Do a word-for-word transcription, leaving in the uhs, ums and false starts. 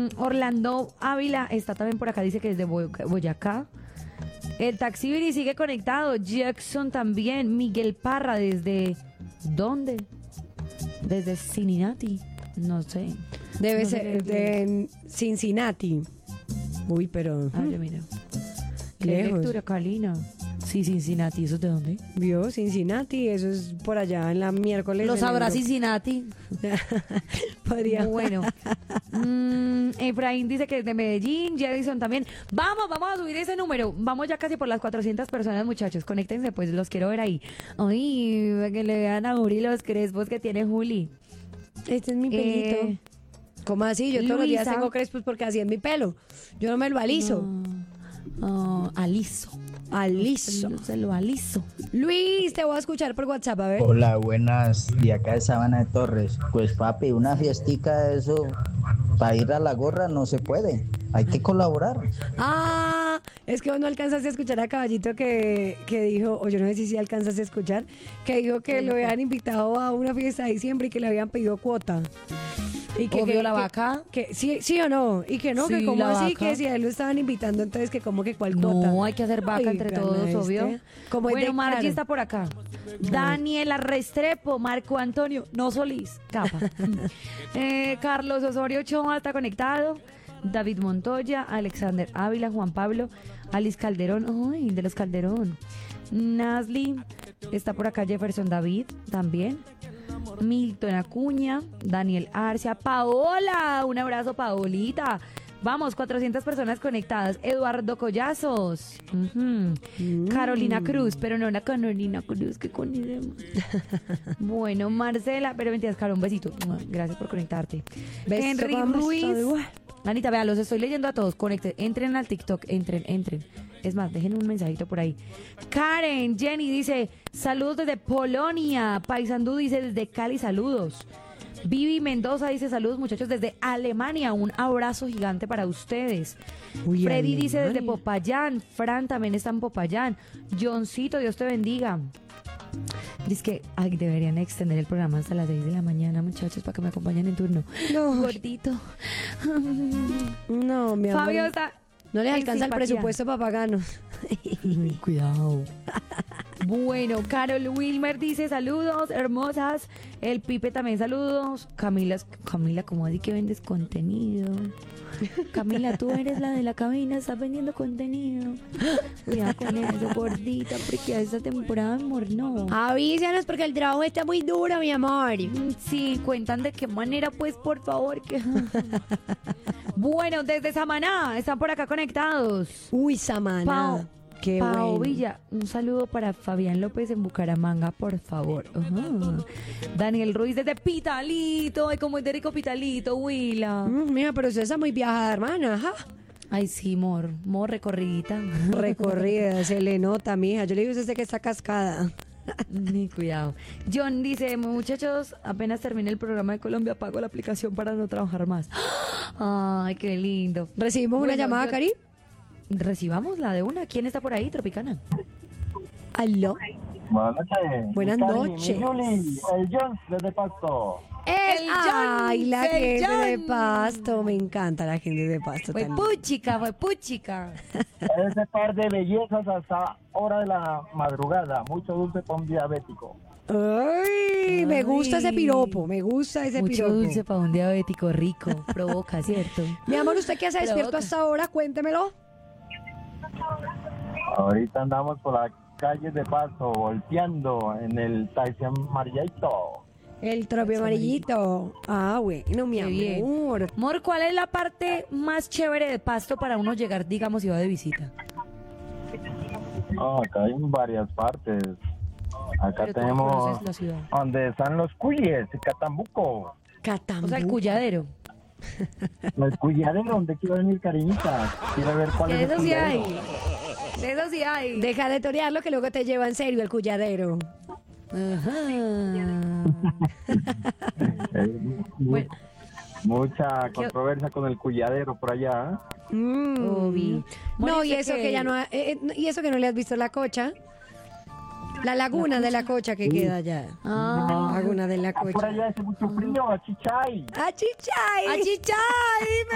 Orlando Ávila está también por acá, dice que es de Boyacá. El Taxibiri sigue conectado. Jackson también. Miguel Parra desde... ¿Dónde? Desde Cincinnati. No sé. Debe no sé ser de Cincinnati. Uy, pero... Ah, yo mira. Qué lejos. lectura, Calina. Sí, Cincinnati. ¿Eso es de dónde? ¿Vio? Cincinnati. Eso es por allá en la miércoles. Lo sabrá Cincinnati. Podría. Bueno. mm, Efraín dice que es de Medellín. Jerison también. Vamos, vamos a subir ese número. Vamos ya casi por las cuatrocientas personas, muchachos. Conéctense, pues los quiero ver ahí. Ay, para que le vean a Juli los crespos que tiene Juli. Este es mi pelito. Eh, ¿Cómo así? Yo todos los días Luisa. tengo crespos porque así es mi pelo. Yo no me lo aliso. No, no, aliso. Aliso. Se lo aliso. Luis, te voy a escuchar por WhatsApp, a ver. Hola, buenas, de acá de Sabana de Torres. Pues papi, una fiestica de eso, para ir a la gorra no se puede, hay que colaborar. Ah, es que vos no alcanzaste a escuchar a Caballito que, que dijo, o yo no sé si sí alcanzaste a escuchar, que dijo que lo habían invitado a una fiesta de diciembre y que le habían pedido cuota. Y que, Obvio, que- la que- vaca. Que, sí, sí o no, y que no, que Sí, como la así, vaca. que si a él lo estaban invitando, entonces que como que cuál cuota. No, hay que hacer vaca entre Oigan, todos, este, obvio. como es Bueno, de Margie claro. está por acá. Daniela Restrepo, Marco Antonio, no Solís, capa. Eh, Carlos Osorio Ochoa está conectado. David Montoya, Alexander Ávila, Juan Pablo, Alice Calderón, ay, de los Calderón. Nasli, está por acá Jefferson David también. Milton Acuña, Daniel Arcia, Paola, un abrazo Paolita. Vamos, cuatrocientas personas conectadas. Eduardo Collazos, ujú. Carolina Cruz, pero no la Carolina Cruz que conocemos. Bueno, Marcela, pero mentiras, Caro, un besito. Gracias por conectarte. Beso, Henry vamos, Ruiz. todo igual. Anita, vea, los estoy leyendo a todos. Conecten, entren al TikTok, entren, entren. Es más, dejen un mensajito por ahí. Karen, Jenny dice, saludos desde Polonia. Paisandú dice, desde Cali, saludos. Vivi Mendoza dice, saludos muchachos desde Alemania. Un abrazo gigante para ustedes. Uy, Freddy dice, desde Alemania. Popayán. Fran también está en Popayán. Johncito, Dios te bendiga. Dice que ay, deberían extender el programa hasta las seis de la mañana, muchachos, para que me acompañen en turno. No. Gordito. No, mi amor. Fabio está... No les en alcanza el simpatía. presupuesto para pagarnos. Ay, cuidado. Bueno, Carol Wilmer dice saludos, hermosas. El Pipe también saludos. Camila, Camila, ¿cómo así que vendes contenido? Camila, tú eres la de la cabina, estás vendiendo contenido. Cuidado con eso, gordita, porque esta temporada, amor, no. Avísanos porque el trabajo está muy duro, mi amor. Sí, cuentan de qué manera, pues, por favor. Que... Bueno, desde Samaná, están por acá conectados. Uy, Samana. Pau, Qué Pau bueno. Villa, un saludo para Fabián López en Bucaramanga, por favor. Ajá. Daniel Ruiz desde Pitalito. Ay, como es de rico Pitalito, Huila. Mm, mira, pero usted está muy viajada, hermana. Ajá. Ay, sí, mor, mor recorridita. Recorrida, se le nota, mija. Yo le digo a usted que está cascada. Ni cuidado. John dice, muchachos, apenas termine el programa de Colombia, apago la aplicación para no trabajar más. Ay, qué lindo. ¿Recibimos una Bueno, llamada, yo- Cari? Recibamos la de una. ¿Quién está por ahí, Tropicana? ¿Aló? Buenas noches. Buenas Mi Cari, noches. mi Yuli, el John desde Pasto. El Ay, John, la el gente de John. Pasto. Me encanta la gente de Pasto Fue también. puchica, fue puchica. Ese par de bellezas hasta hora de la madrugada. Mucho dulce para un diabético. Ay, me gusta ese Ay. piropo, me gusta ese Mucho piropo. dulce para un diabético rico. Provoca, ¿cierto? Mi amor, ¿usted qué hace despierto Provoca. hasta ahora? Cuéntemelo. Ahorita andamos por las calles de Pasto, volteando en el taxi amarillito. El tropio amarillito. Ah, bueno, mi Qué bien. amor. Amor, ¿cuál es la parte más chévere de Pasto para uno llegar, digamos, si va de visita? Ah, acá hay varias partes. Acá Pero tú no tenemos conoces la ciudad. donde están los cuyes, Catambuco. Catambu. O sea, el Culladero. Los cuyades, donde quiero venir, cariñita. Quiero ver cuál De es el eso sí hay. cuyadero. De eso sí hay. Deja de torearlo que luego te lleva en serio el culladero. Ajá. Eh, mu- Bueno. Mucha ¿Qué- controversia con el cuyadero por allá. Mm. Obi. No, Bueno, y sé eso que... ya no ha- eh, eh, y eso que no le has visto la cocha. La laguna de la cocha que queda allá. Ah. Laguna de la Por cocha. allá hace mucho frío, achichay. ¡Achichay! ¡Achichay!